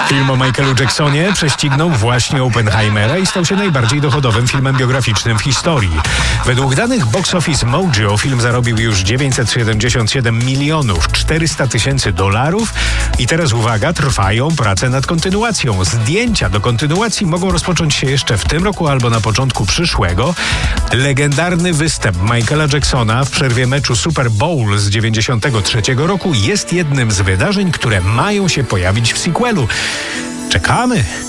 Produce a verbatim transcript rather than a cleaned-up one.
Film o Michaelu Jacksonie prześcignął właśnie Oppenheimera i stał się najbardziej dochodowym filmem biograficznym w historii. Według danych Box Office Mojo film zarobił już dziewięćset siedemdziesiąt siedem milionów czterysta tysięcy dolarów i teraz uwaga, trwają prace nad kontynuacją. Zdjęcia do kontynuacji mogą rozpocząć się jeszcze w tym roku albo na początku przyszłego. Legendarny występ Michaela Jacksona w przerwie meczu Super Bowl z dziewięćdziesiątego trzeciego roku jest jednym z wydarzeń, które mają się pojawić w sequelu. Czekamy.